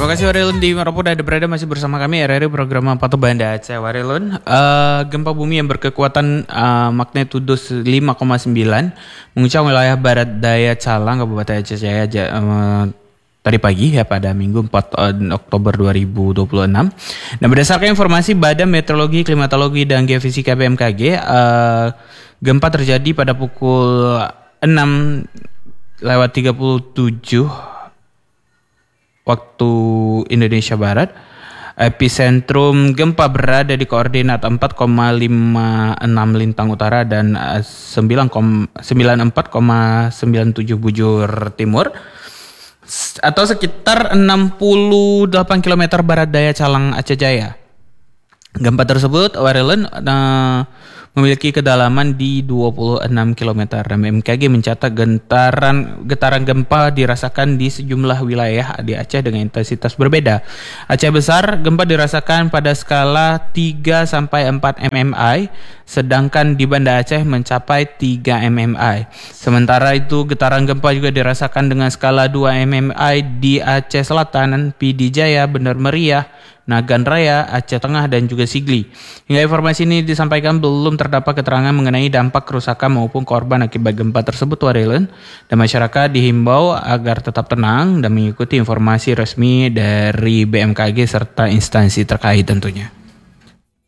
Terima kasih Warilun di Maropo dan berada masih bersama kami RRI program Patu Banda Aceh Warilun. Gempa bumi yang berkekuatan magnitudo 5,9 menguncang wilayah barat daya Calang, Kabupaten Aceh Jaya tadi pagi ya pada Minggu 4 Oktober 2026. Nah, berdasarkan informasi Badan Meteorologi, Klimatologi dan Geofisika BMKG, gempa terjadi pada pukul 6:37 waktu Indonesia Barat. Epicentrum gempa berada di koordinat 4,56 lintang utara dan 94,97 bujur timur atau sekitar 68 km barat daya Calang, Aceh Jaya. Gempa tersebut Warilun memiliki kedalaman di 26 km. BMKG mencatat getaran gempa dirasakan di sejumlah wilayah di Aceh dengan intensitas berbeda. Aceh Besar, gempa dirasakan pada skala 3 sampai 4 mmi, sedangkan di Banda Aceh mencapai 3 mmi. Sementara itu, getaran gempa juga dirasakan dengan skala 2 mmi di Aceh Selatan, Pidi Jaya, Bener Meriah, Nagan Raya, Aceh Tengah, dan juga Sigli. Hingga informasi ini disampaikan belum terdapat keterangan mengenai dampak kerusakan maupun korban akibat gempa tersebut Warilun, dan masyarakat dihimbau agar tetap tenang dan mengikuti informasi resmi dari BMKG serta instansi terkait tentunya.